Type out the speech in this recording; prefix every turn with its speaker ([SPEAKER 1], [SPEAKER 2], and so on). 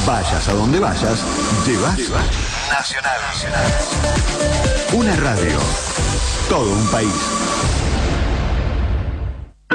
[SPEAKER 1] Vayas a donde vayas, llevas Nacional. Una radio, todo un país.